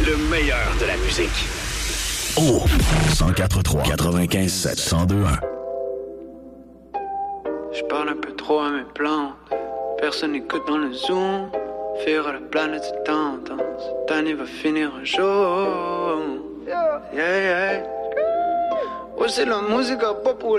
Le meilleur de la musique. Oh, 104.3, 95.7, 102.1. Je parle un peu trop à mes plantes. Personne n'écoute dans le zoom. Faire à la planète c'est tendance. Cette année va finir un jour. Yeah, yeah. Oh, c'est la musique à pas pour